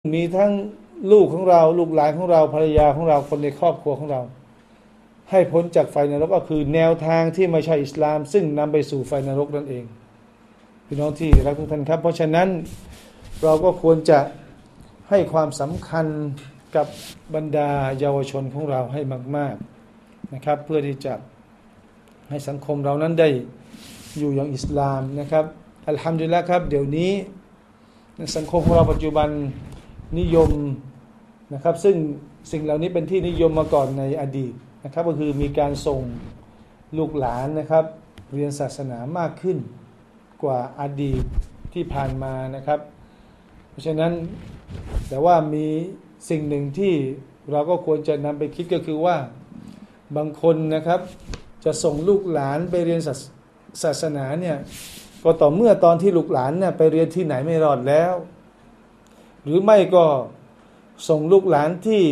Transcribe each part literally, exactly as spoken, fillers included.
มีทั้งลูกของเราลูกหลานของเราภรรยาของเราคนในครอบครัวของเราให้พ้นจากไฟนรกก็คือแนวทางที่ไม่ใช่อิสลามซึ่งนำไปสู่ไฟนรกนั่นเองพี่น้องที่รักทุกท่านครับเพราะฉะนั้นเราก็ควรจะให้ความสำคัญกับบรรดาเยาวชนของเราให้มากๆนะครับเพื่อที่จะให้สังคมเรานั้นได้อยู่อย่างอิสลามนะครับอัลฮัมดุลิลละห์ครับเดี๋ยวนี้สังคมของเราปัจจุบันนิยมนะครับซึ่งสิ่งเหล่านี้เป็นที่นิยมมาก่อนในอดีตนะครับก็คือมีการส่งลูกหลานนะครับเรียนศาสนามากขึ้นกว่าอดีตที่ผ่านมานะครับเพราะฉะนั้นแต่ว่ามีสิ่งหนึ่งที่เราก็ควรจะนำไปคิดก็คือว่าบางคนนะครับจะส่งลูกหลานไปเรียนศาสนาเนี่ยก็ต่อเมื่อตอนที่ลูกหลานเนี่ยไปเรียนที่ไหนไม่รอดแล้วหรือไม่ก็ส่งลูกหลานที่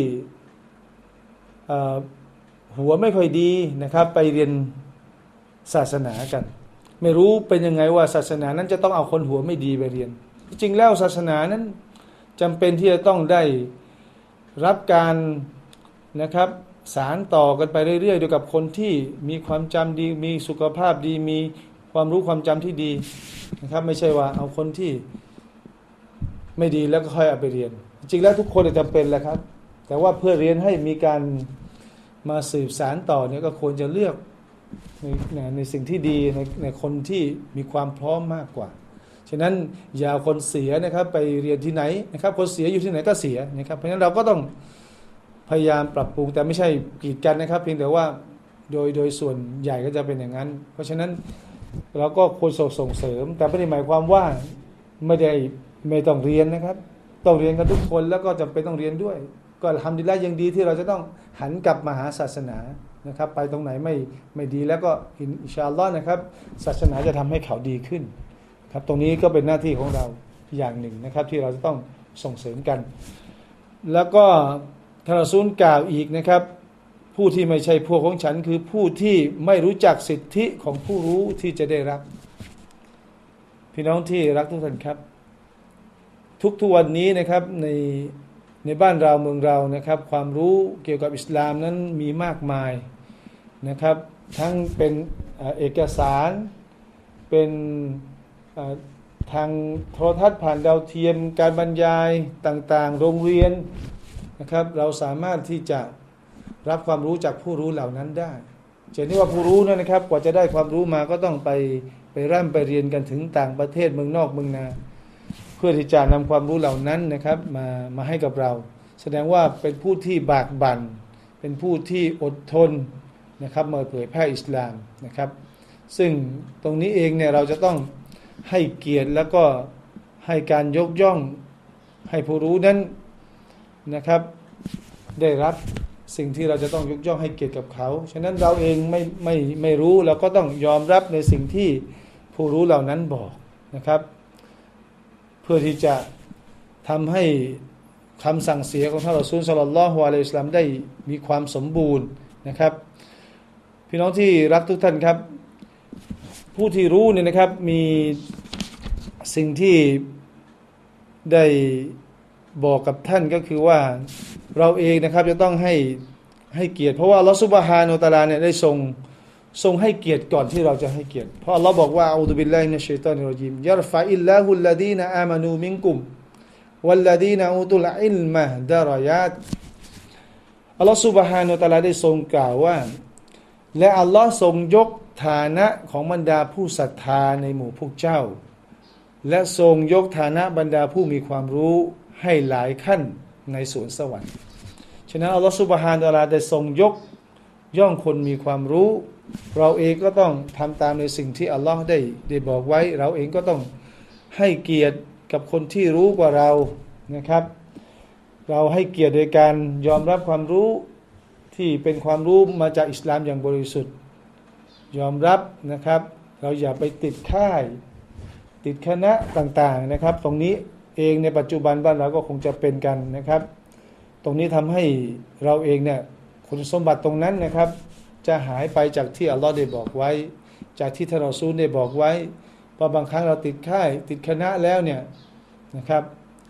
หัวไม่ค่อยดีนะครับไปเรียนศาสนากันไม่รู้เป็นยังไงว่าศาสนานั้นจะต้องเอาคนหัวไม่ดีไปเรียนจริงแล้วศาสนานั้นจำเป็นที่จะต้องได้รับการนะครับสารต่อกันไปเรื่อยๆโดยกับคนที่มีความจำดีมีสุขภาพดีมีความรู้ความจำที่ดีนะครับไม่ใช่ว่าเอาคนที่ไม่ดีแล้วก็ค่อยเอาไปเรียนจริงแล้วทุกคนจำเป็นแหละครับแต่ว่าเพื่อเรียนให้มีการมาสืบสารต่อเนี่ยก็ควรจะเลือกในในสิ่งที่ดีในในคนที่มีความพร้อมมากกว่าฉะนั้นอย่าคนเสียนะครับไปเรียนที่ไหนนะครับคนเสียอยู่ที่ไหนก็เสียนะครับเพราะฉะนั้นเราก็ต้องพยายามปรับปรุงแต่ไม่ใช่กีดกันนะครับเพียงแต่ว่าโดยโดยส่วนใหญ่ก็จะเป็นอย่างนั้นเพราะฉะนั้นเราก็ควรส่งเสริมแต่ไม่ได้หมายความว่าไม่ได้ไม่ต้องเรียนนะครับต้องเรียนกันทุกคนแล้วก็จำเป็นต้องเรียนด้วยก็ทำดีแล้วยังดีที่เราจะต้องหันกลับมาหาศาสนานะครับไปตรงไหนไม่ไม่ดีแล้วก็อินชาอัลลอฮ์นะครับศาสนาจะทำให้เขาดีขึ้นครับตรงนี้ก็เป็นหน้าที่ของเราอย่างหนึ่งนะครับที่เราจะต้องส่งเสริมกันแล้วก็ท่านรอซูลกล่าวอีกนะครับผู้ที่ไม่ใช่พวกของฉันคือผู้ที่ไม่รู้จักสิทธิของผู้รู้ที่จะได้รับพี่น้องที่รักทุกท่านครับทุกทุกวันนี้นะครับในในบ้านเราเมืองเรานะครับความรู้เกี่ยวกับอิสลามนั้นมีมากมายนะครับทั้งเป็นเอกสารเป็นทางโทรทัศน์ผ่านดาวเทียมการบรรยายต่างๆโรงเรียนนะครับเราสามารถที่จะรับความรู้จากผู้รู้เหล่านั้นได้เช่นนี้ว่าผู้รู้นะครับกว่าจะได้ความรู้มาก็ต้องไปไปร่ำไปเรียนกันถึงต่างประเทศเมืองนอกเมืองนาเพื่อที่จะนำความรู้เหล่านั้นนะครับมามาให้กับเราแสดงว่าเป็นผู้ที่บากบั่นเป็นผู้ที่อดทนนะครับมาเผยแพร่อิสลามนะครับซึ่งตรงนี้เองเนี่ยเราจะต้องให้เกียรติแล้วก็ให้การยกย่องให้ผู้รู้นั้นนะครับได้รับสิ่งที่เราจะต้องยกย่องให้เกียรติกับเขาฉะนั้นเราเองไม่ไม่ไม่รู้เราก็ต้องยอมรับในสิ่งที่ผู้รู้เหล่านั้นบอกนะครับเพื่อที่จะทำให้คำสั่งเสียของท่านรอซูล ศ็อลลัลลอฮุอะลัยฮิวะซัลลัมได้มีความสมบูรณ์นะครับพี่น้องที่รักทุกท่านครับผู้ที่รู้เนี่ยนะครับมีสิ่งที่ได้บอกกับท่านก็คือว่าเราเองนะครับจะต้องให้ให้เกียรติเพราะว่าอัลเลาะห์ซุบฮานะฮูวะตะอาลาเนี่ยได้ทรงทรงให้เกียรติก่อนที่เราจะให้เกียรติเพราะอัลเลาะห์บอกว่าอะอูซุบิลลาฮิมินัชชัยฏอนิรเราะญีมยัรฟะอิลลาฮุลลดีนะอามานูมินกุมวัลลดีนะอูตุลอิลมะดะรอยาตอัลเลาะห์ซุบฮานะฮูวะตะอาลาได้ทรงกล่าวว่าและอัลเลาะห์ทรงยกฐานะของบรรดาผู้ศรัทธาในหมู่พวกเจ้าและทรงยกฐานะบรรดาผู้มีความรู้ให้หลายขั้นในสวนสวรรค์ฉะนั้นอัลลอฮฺซุบฮานะฮูวะตะอาลาได้ทรงยกย่องคนมีความรู้เราเองก็ต้องทำตามในสิ่งที่อัลลอฮฺได้ได้บอกไว้เราเองก็ต้องให้เกียรติกับคนที่รู้กว่าเรานะครับเราให้เกียรติโดยการยอมรับความรู้ที่เป็นความรู้มาจากอิสลามอย่างบริสุทธิ์ยอมรับนะครับเราอย่าไปติดค่ายติดคณะต่างๆนะครับตรงนี้เองในปัจจุบันบ้านเราก็คงจะเป็นกันนะครับตรงนี้ทำให้เราเองเนี่ยคุณสมบัติตรงนั้นนะครับจะหายไปจากที่อัลลอฮ์ได้บอกไว้จากที่ท่านรอซูลได้บอกไว้เพราะบางครั้งเราติดค่ายติดคณะแล้วเนี่ยนะครับ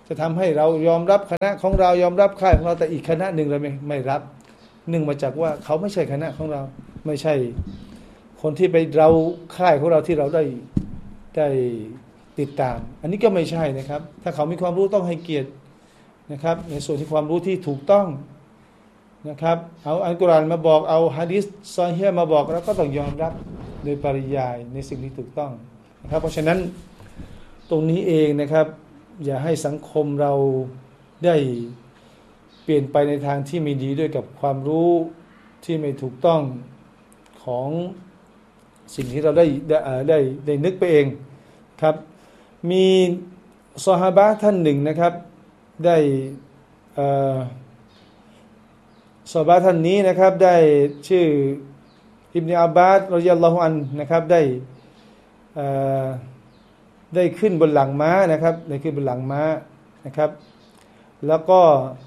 จะทำให้เรายอมรับคณะของเรายอมรับค่ายของเราแต่อีกคณะหนึ่งเราไม่ไม่รับหนึ่งมาจากว่าเขาไม่ใช่คณะของเราไม่ใช่คนที่ไปเราค่ายของเราที่เราได้ได้ติดตามอันนี้ก็ไม่ใช่นะครับถ้าเขามีความรู้ต้องให้เกียรตินะครับในส่วนที่ความรู้ที่ถูกต้องนะครับเอาอัลกุรอานมาบอกเอาหะดีษซอฮีฮ์มาบอกแล้วก็ต้องยอมรับโดยปริยายในสิ่งที่ถูกต้องนะครับเพราะฉะนั้นตรงนี้เองนะครับอย่าให้สังคมเราได้เปลี่ยนไปในทางที่ไม่ดีด้วยกับความรู้ที่ไม่ถูกต้องของสิ่งที่เราได้ได้ได้ได้นึกไปเองครับมีซอฮาบะห์ท่านหนึ่งนะครับได้ซอฮาบะห์ท่านนี้นะครับได้ชื่ออิบนุอับบาสรอฎิยัลลอฮุอันฮุนะครับได้ได้ขึ้นบนหลังม้านะครับได้ขึ้นบนหลังม้านะครับแล้วก็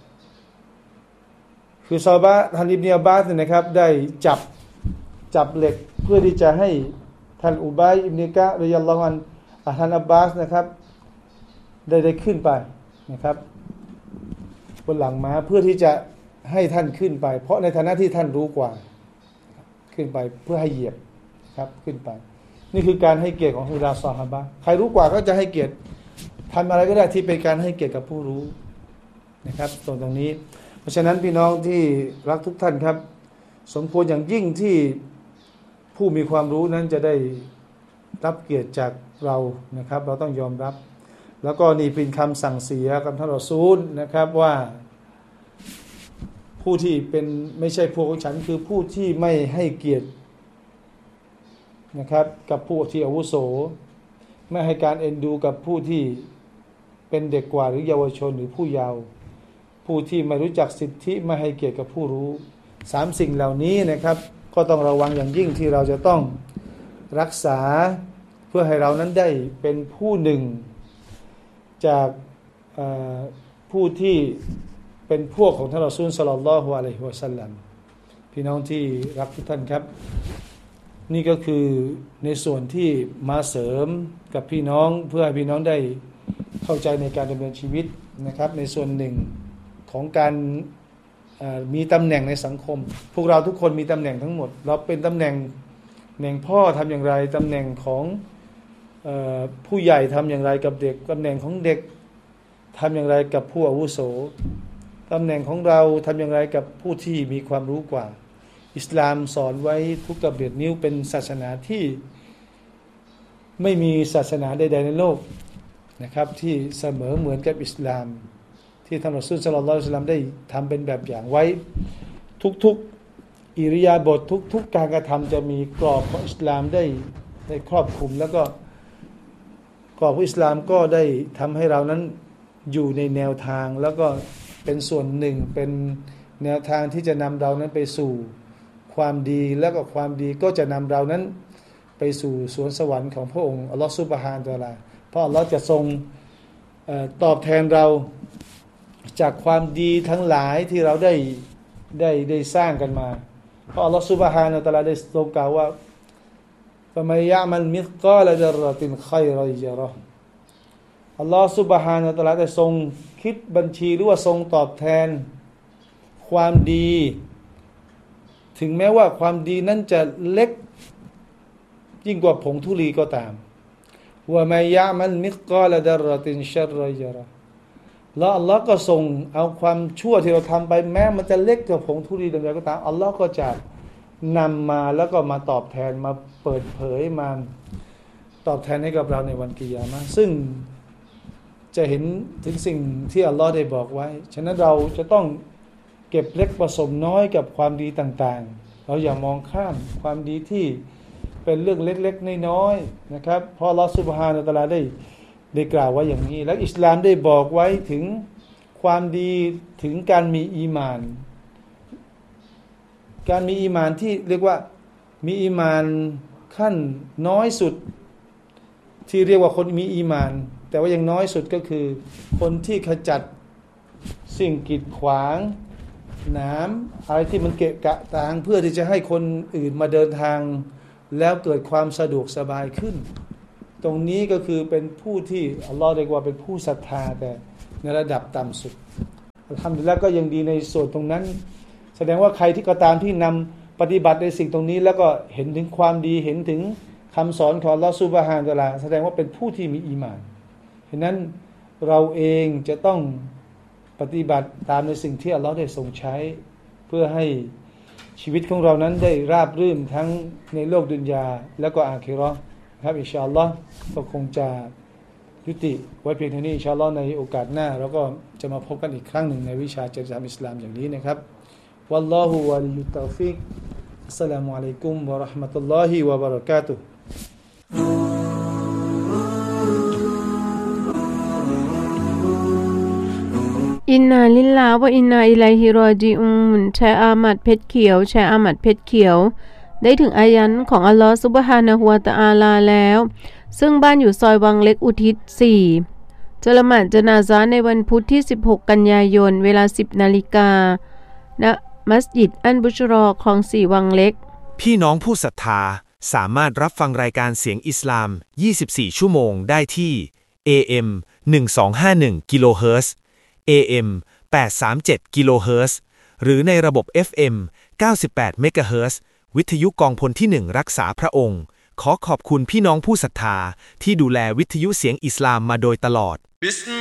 คือซอฮาบะห์ท่านอิบนุอับบาสนะครับได้จับจับเหล็กเพื่อที่จะให้ท่านอุบัยอิบนุกะรอฎิยัลลอฮุอันฮุท่านอับบาสนะครับได้ได้ขึ้นไปนะครับบนหลังม้าเพื่อที่จะให้ท่านขึ้นไปเพราะในฐานะที่ท่านรู้กว่าขึ้นไปเพื่อให้เหยียบครับขึ้นไปนี่คือการให้เกียรติของบรรดาซอฮาบะห์ใครรู้กว่าก็จะให้เกียรติทำอะไรก็ได้ที่เป็นการให้เกียรติกับผู้รู้นะครับตรงตรงนี้เพราะฉะนั้นพี่น้องที่รักทุกท่านครับสมควรอย่างยิ่งที่ผู้มีความรู้นั้นจะได้รับเกียรติจากเรานะครับเราต้องยอมรับแล้วก็นี่เป็นคำสั่งเสียกับท่านรอซูลนะครับว่าผู้ที่เป็นไม่ใช่พวกของฉันคือผู้ที่ไม่ให้เกียรตินะครับกับผู้ที่อาวุโสไม่ให้การเอ็นดูกับผู้ที่เป็นเด็กกว่าหรือเยาวชนหรือผู้เยาว์ผู้ที่ไม่รู้จักสิทธิไม่ให้เกียรติกับผู้รู้สามสิ่งเหล่านี้นะครับก็ต้องระวังอย่างยิ่งที่เราจะต้องรักษาเพื่อให้เรานั้นได้เป็นผู้หนึ่งจากผู้ที่เป็นพวกของท่านรอซูลศ็อลลัลลอฮุอะลัยฮิวะซัลลัมพี่น้องที่รักทุกท่านครับนี่ก็คือในส่วนที่มาเสริมกับพี่น้องเพื่อให้พี่น้องได้เข้าใจในการดำเนินชีวิตนะครับในส่วนหนึ่งของการมีตำแหน่งในสังคมพวกเราทุกคนมีตำแหน่งทั้งหมดเราเป็นตำแหน่งตำแหน่งพ่อทำอย่างไรตำแหน่งของผู้ใหญ่ทำอย่างไรกับเด็กตำแหน่งของเด็กทำอย่างไรกับผู้อาวุโสตำแหน่งของเราทำอย่างไรกับผู้ที่มีความรู้กว่าอิสลามสอนไว้ทุกกระเบียดนิ้วเป็นศาสนาที่ไม่มีศาสนาใดๆในโลกนะครับที่เสมอเหมือนกับอิสลามที่ท่านรอซูล ศ็อลลัลลอฮุอะลัยฮิวะซัลลัมได้ทำเป็นแบบอย่างไว้ทุกๆอิริยาบถทุกๆการกระทำจะมีกรอบของอิสลามได้ได้ครอบคลุมแล้วก็กรอบของอิสลามก็ได้ทำให้เรานั้นอยู่ในแนวทางแล้วก็เป็นส่วนหนึ่งเป็นแนวทางที่จะนำเรานั้นไปสู่ความดีแล้วก็ความดีก็จะนำเรานั้นไปสู่สวนสวรรค์ของพระองค์อัลลอฮฺซุบฮานะฮูวะตะอาลาเพราะอัลลอฮฺจะทรงเอ่อตอบแทนเราจากความดีทั้งหลายที่เราได้ได้ได้สร้างกันมาเพราะอัลลอฮฺซุบฮานะฮูวะตะอาลาได้ทรงกล่าวว่าฟะมัยยะมัลมิษกาลดะเราะตินค็อยรัยยะเราะห์อัลลอฮฺซุบฮานะฮูวะตะอาลาได้ทรงคิดบัญชีหรือว่าทรงตอบแทนความดีถึงแม้ว่าความดีนั้นจะเล็กยิ่งกว่าผงธุลีก็ตามว่ามัยยะมัลมิษกาลดะเราะตินชัรรัยยะเราะห์แล้วอัลลอฮ์ก็ทรงเอาความชั่วที่เราทำไปแม้มันจะเล็กกว่าผงธุลีดังใดก็ตามอัลลอฮ์ก็จะนำมาแล้วก็มาตอบแทนมาเปิดเผยมาตอบแทนให้กับเราในวันกิยามะห์ซึ่งจะเห็นถึงสิ่งที่อัลลอฮ์ได้บอกไว้ฉะนั้นเราจะต้องเก็บเล็กผสมน้อยกับความดีต่างๆเราอย่ามองข้ามความดีที่เป็นเรื่องเล็กๆน้อยๆนะครับเพราะอัลลอฮ์ซุบฮานะฮูวะตะอาลาได้ได้กล่าวไว้อย่างนี้และอิสลามได้บอกไว้ถึงความดีถึงการมีอีหม่านการมีอีหม่านที่เรียกว่ามีอีหม่านขั้นน้อยสุดที่เรียกว่าคนมีอีหม่านแต่ว่ายังน้อยสุดก็คือคนที่ขจัดสิ่งกีดขวางน้ำอะไรที่มันเกะกะต่างเพื่อที่จะให้คนอื่นมาเดินทางแล้วเกิดความสะดวกสบายขึ้นตรงนี้ก็คือเป็นผู้ที่อัลลอฮ์เรียกว่าเป็นผู้ศรัทธาแต่ในระดับต่ำสุดอัลฮัมดุลิลละห์ก็ยังดีในส่วนตรงนั้นแสดงว่าใครที่ก็ตามที่นำปฏิบัติในสิ่งตรงนี้แล้วก็เห็นถึงความดีเห็นถึงคำสอนของอัลเลาะห์ซุบฮานะฮูวะตะอาลาแสดงว่าเป็นผู้ที่มีอีหม่านฉะนั้นเราเองจะต้องปฏิบัติตามในสิ่งที่อัลเลาะห์ได้ทรงใช้เพื่อให้ชีวิตของเรานั้นได้ราบรื่นทั้งในโลกดุนยาแล้วก็อาคิเราะห์ครับอินชาอัลลอฮ์ก็คงจะยุติไว้เพียงเท่านี้อินชาอัลลอฮ์ในโอกาสหน้าเราก็จะมาพบกันอีกครั้งหนึ่งในวิชาจริยธรรมอิสลามอย่างนี้นะครับวัลลอฮุวะลิยุตตอฟิกอัสสลามุอะลัยกุมวะเราะห์มะตุลลอฮิวะบะเราะกาตุฮ์อินนาลิลลาห์วะอินนาอิลัยฮิรอญิอูนแชร์อามัดเพชรเขียวแชร์อามัดเพชรเขียวได้ถึงอายันของอัลลอฮฺซุบฮานะฮูวะตะอาลาแล้วซึ่งบ้านอยู่ซอยวังเล็กอุทิศสี่จะละหมาดญะนาซะห์ในวันพุธที่สิบหกกันยายนเวลา สิบนาฬิกาณมัสยิดอันบุชรอคลองสี่วังเล็กพี่น้องผู้ศรัทธาสามารถรับฟังรายการเสียงอิสลามยี่สิบสี่ชั่วโมงได้ที่ เอ เอ็ม หนึ่งสองห้าหนึ่ง กิโลเฮิรตซ์ เอ เอ็ม แปดสามเจ็ด กิโลเฮิรตซ์หรือในระบบ เอฟ เอ็ม เก้าสิบแปด เมกะเฮิรตซ์วิทยุกองพลที่หนึ่งรักษาพระองค์ขอขอบคุณพี่น้องผู้ศรัทธาที่ดูแลวิทยุเสียงอิสลามมาโดยตลอด